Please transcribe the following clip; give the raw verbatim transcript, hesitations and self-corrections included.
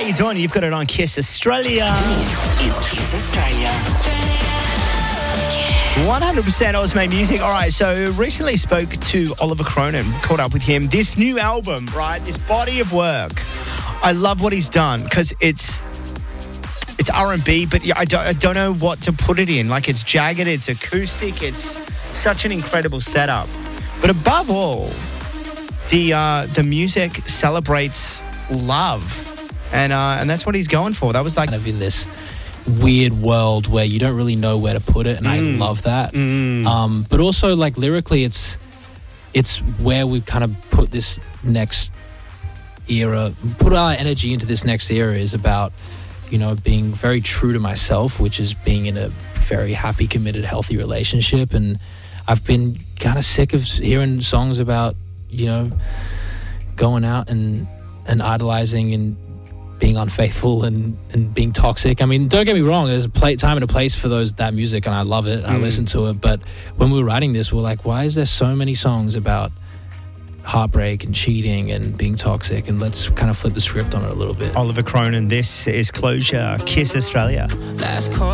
you doing? You've got it on Kiss Australia. This is Kiss Australia. one hundred percent Ausmade music. All right, so recently spoke to Oliver Cronin, caught up with him. This new album, right, this body of work, I love what he's done because it's it's R and B, but I don't, I don't know what to put it in. Like, it's jagged, it's acoustic, it's such an incredible setup. But above all, the uh, the music celebrates love. And uh, and that's what he's going for. That was like... kind of in this weird world where you don't really know where to put it, and mm. I love that. Mm. Um, but also, like, lyrically, it's it's where we've kind of put this next era, put our energy into this next era is about, you know, being very true to myself, which is being in a very happy, committed, healthy relationship. And I've been kind of sick of hearing songs about, you know, going out and, and idolizing and being unfaithful and, and being toxic. I mean, don't get me wrong, there's a play, time and a place for those that music, and I love it, and mm. I listen to it. But when we were writing this, we we're like, why is there so many songs about heartbreak and cheating and being toxic? And let's kind of flip the script on it a little bit. Oliver Cronin, this is Closure, Kiss Australia. Last call.